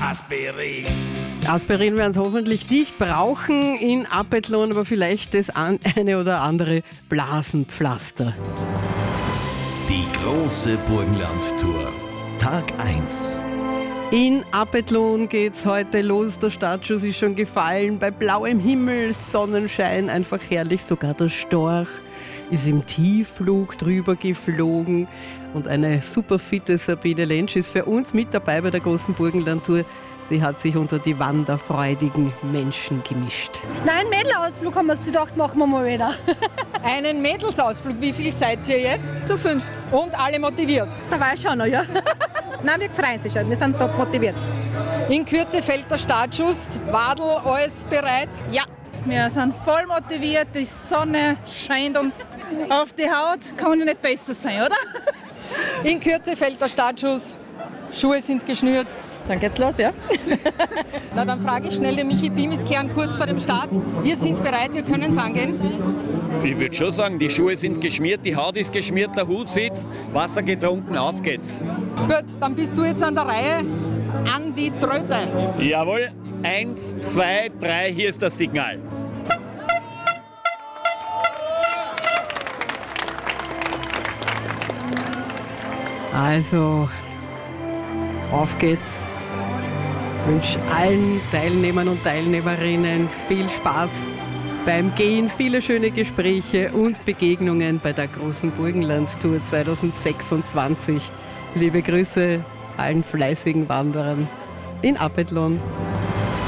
Aspirin. Aspirin werden Sie hoffentlich nicht brauchen in Apethlon, aber vielleicht das eine oder andere Blasenpflaster. Die große Burgenland-Tour. Tag 1. In Apethlon geht's heute los. Der Startschuss ist schon gefallen. Bei blauem Himmel, Sonnenschein, einfach herrlich. Sogar der Storch ist im Tiefflug drüber geflogen. Und eine super fitte Sabine Lentsch ist für uns mit dabei bei der großen Burgenland-Tour. Sie hat sich unter die wanderfreudigen Menschen gemischt. Nein, Mädelausflug haben wir uns gedacht, machen wir mal wieder. Einen Mädelsausflug. Wie viel seid ihr jetzt? Zu 5. Und alle motiviert? Da war ich schon noch, ja. Nein, wir freuen sich schon. Wir sind top motiviert. In Kürze fällt der Startschuss. Wadl, alles bereit? Ja, wir sind voll motiviert. Die Sonne scheint uns auf die Haut. Kann nicht besser sein, oder? In Kürze fällt der Startschuss. Schuhe sind geschnürt. Dann geht's los, ja? Na, dann frage ich schnell den Michi Bimiskern kurz vor dem Start. Wir sind bereit, wir können es angehen. Ich würde schon sagen, die Schuhe sind geschmiert, die Haut ist geschmiert, der Hut sitzt, Wasser getrunken, auf geht's. Gut, dann bist du jetzt an der Reihe. An die Tröte. Jawohl, 1, 2, 3, hier ist das Signal. Also, auf geht's. Ich wünsche allen Teilnehmern und Teilnehmerinnen viel Spaß beim Gehen, viele schöne Gespräche und Begegnungen bei der großen Burgenland-Tour 2026. Liebe Grüße allen fleißigen Wanderern in Apethlon.